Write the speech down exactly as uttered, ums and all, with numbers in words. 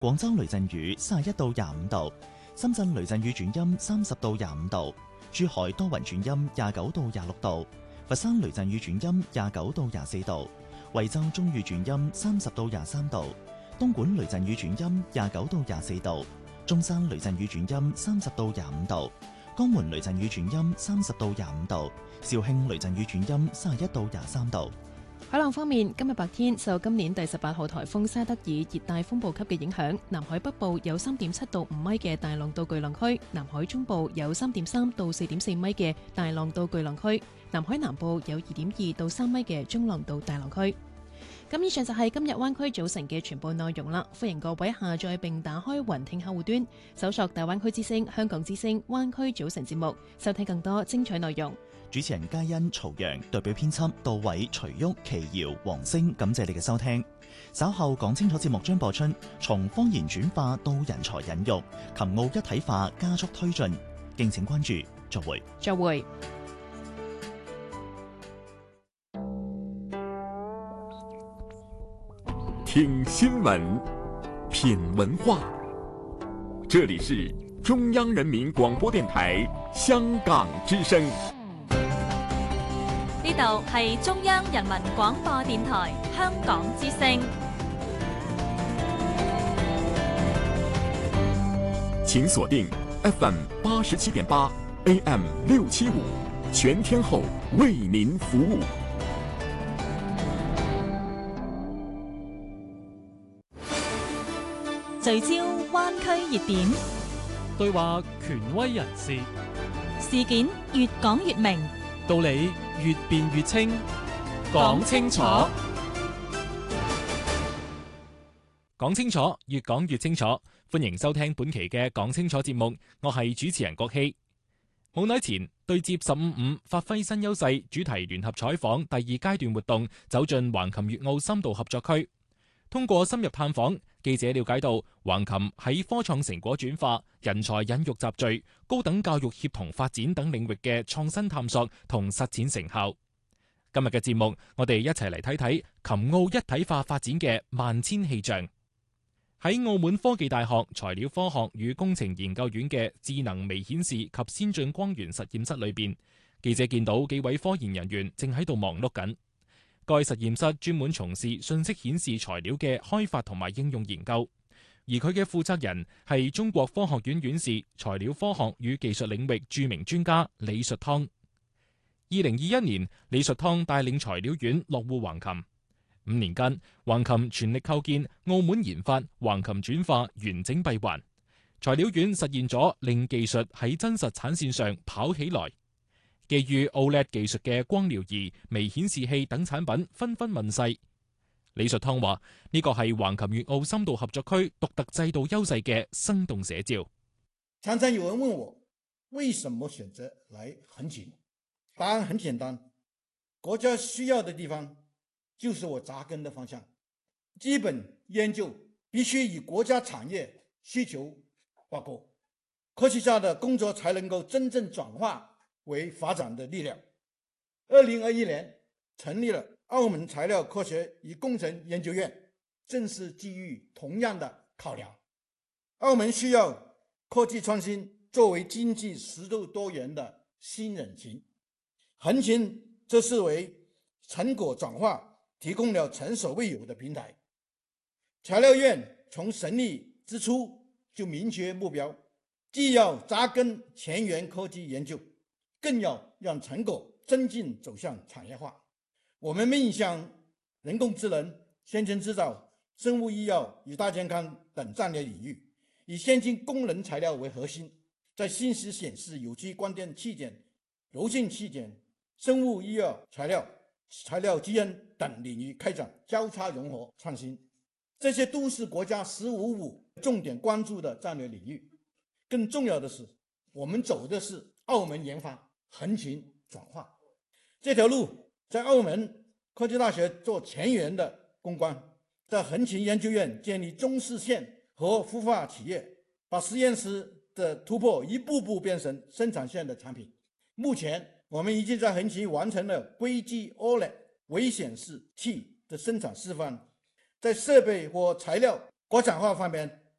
廣州雷陣雨三十一到廿五度，深圳雷陣雨轉陰三十到廿五度，珠海多雲轉陰廿九到廿六度，佛山雷陣雨轉陰廿九到廿四度，惠州中雨轉陰三十到廿三度，東莞雷陣雨轉陰廿九到廿四度，中山雷陣雨轉陰三十到廿五度，江門雷陣雨轉陰三十到廿五度，肇慶雷陣雨轉陰三十一到廿三度。 海浪方面，今日白天受今年第十八號颱風沙德爾熱帶風暴級嘅影響，南海北部有三點七到五米嘅大浪到巨浪區，南海中部有三點三到四點四米嘅大浪到巨浪區，南海南部有二點二到三米嘅中浪到大浪區。咁以上就係今日灣區早晨嘅全部內容啦，歡迎各位下載並打開雲聽客戶端，搜索大灣區之聲、香港之聲、灣區早晨節目，收聽更多精彩內容。 主持人嘉欣、曹陽，代表編輯杜偉、徐旭、奇瑤、黃星，感謝你嘅收聽。稍後講清楚節目將播出，從方言轉化到人才引育，琴澳一體化加速推進，敬請關注。再會。 再會。 聽新聞，品文化，這裡是中央人民廣播電台香港之聲。 呢度係中央人民廣播電台香港之聲。 請鎖定 F M 八十七點八 A M 六七五，全天候為您服務。 聚焦灣區熱點， 對話權威人士， 事件越講越明， 道理越辯越清，講清楚，講清楚，越講越清楚。歡迎收聽本期嘅講清楚節目，我係主持人郭希。冇耐前對接十五五發揮新優勢主題聯合採訪第二階段活動走進橫琴粵澳深度合作區，通過深入探訪，記者了解到橫琴喺科創成果轉化、人才引育集聚、高等教育協同發展等領域嘅創新探索同實踐成效。今日嘅節目，我哋一齊嚟睇睇琴澳一體化發展嘅萬千氣象。喺澳門科技大學材料科學與工程研究院嘅智能微顯示及先進光源實驗室裏邊，記者見到幾位科研人員正喺度忙碌緊。該實驗室專門從事信息顯示材料嘅開發同埋應用研究，而佢嘅負責人係中國科學院院士、材料科學與技術領域著名專家李術湯。二零二一年，李術湯帶領材料院落戶橫琴。五年間，橫琴全力構建澳門研發橫琴轉化完整閉環，材料院實現咗令技術喺真實產線上跑起來。基於 O L E D 技術嘅光療儀、微顯示器等產品紛紛問世。李術湯話：呢個係橫琴粵澳深度合作區獨特制度優勢嘅生動寫照。 常常有人問我，為什麼選擇來橫琴？答案很簡單，國家需要的地方就是我扎根的方向。基本研究必須與國家產業需求掛鈎，科學家的工作才能夠真正轉化為發展的力量。二零二一年成立了澳門材料科學與工程研究院，正是基於同樣的考量。澳門需要科技創新作為經濟適度多元的新引擎，橫琴則是為成果轉化提供了前所未有的平台。材料院從成立之初就明確目標，既要扎根前沿科技研究，更要讓成果真正走向產業化。我們面向人工智能、先進製造、生物醫藥與大健康等戰略領域，以先進功能材料為核心，在信息顯示、有機光電器件、柔性器件、生物醫藥材料、材料基因等領域開展交叉融合創新。這些都是國家十五五重點關注的戰略領域。更重要的是，我們走的是澳門研發橫琴轉化這條路，在澳門科技大學做前沿的攻關，在橫琴研究院建立中試線和孵化企業，把實驗室的突破一步步變成生產線的產品。目前我們已經在橫琴完成了硅基 O L E D 微顯示器的生產示範，在設備和材料國產化方面